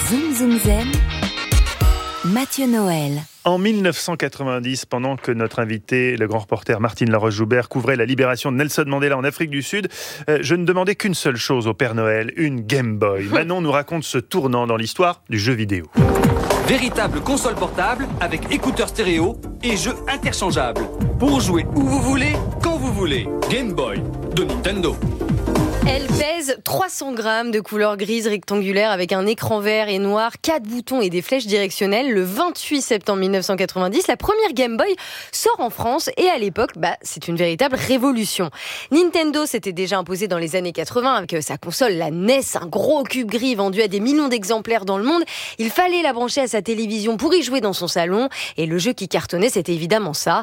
Zoom Zoom Zen, Mathieu Noël. En 1990, pendant que notre invité, le grand reporter Martine Laroche-Joubert, couvrait la libération de Nelson Mandela en Afrique du Sud, je ne demandais qu'une seule chose au Père Noël, une Game Boy. Manon nous raconte ce tournant dans l'histoire du jeu vidéo. Véritable console portable avec écouteurs stéréo et jeux interchangeables. Pour jouer où vous voulez, quand vous voulez. Game Boy de Nintendo. Elle pèse 300 grammes de couleur grise rectangulaire avec un écran vert et noir, 4 boutons et des flèches directionnelles. Le 28 septembre 1990, la première Game Boy sort en France et à l'époque, c'est une véritable révolution. Nintendo s'était déjà imposé dans les années 80 avec sa console, la NES, un gros cube gris vendu à des millions d'exemplaires dans le monde. Il fallait la brancher à sa télévision pour y jouer dans son salon et le jeu qui cartonnait, c'était évidemment ça.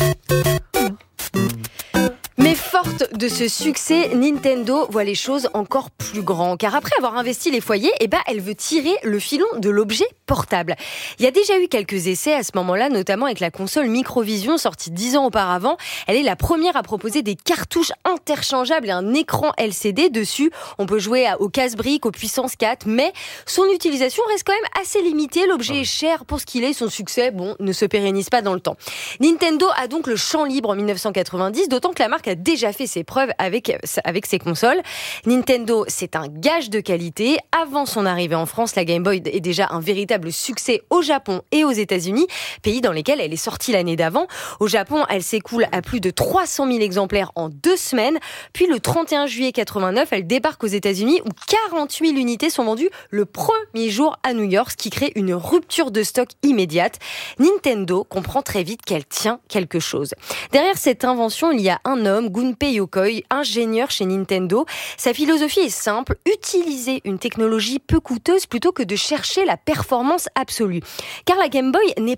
Mais forte de ce succès, Nintendo voit les choses encore plus grands. Car après avoir investi les foyers, elle veut tirer le filon de l'objet portable. Il y a déjà eu quelques essais à ce moment-là, notamment avec la console Microvision, sortie 10 ans auparavant. Elle est la première à proposer des cartouches interchangeables et un écran LCD dessus. On peut jouer au casse-briques, aux puissance 4, mais son utilisation reste quand même assez limitée. L'objet est cher pour ce qu'il est, son succès, ne se pérennise pas dans le temps. Nintendo a donc le champ libre en 1990, d'autant que la marque a déjà fait ses preuves avec ses consoles. Nintendo, c'est un gage de qualité. Avant son arrivée en France, la Game Boy est déjà un véritable succès au Japon et aux États-Unis, pays dans lesquels elle est sortie l'année d'avant. Au Japon, elle s'écoule à plus de 300 000 exemplaires en 2 semaines. Puis le 31 juillet 89, elle débarque aux États-Unis où 48 000 unités sont vendues le premier jour à New York, ce qui crée une rupture de stock immédiate. Nintendo comprend très vite qu'elle tient quelque chose. Derrière cette invention, il y a un homme, Gunpei Yokoi, ingénieur chez Nintendo. Sa philosophie est simple, utiliser une technologie peu coûteuse plutôt que de chercher la performance absolue. Car la Game Boy n'est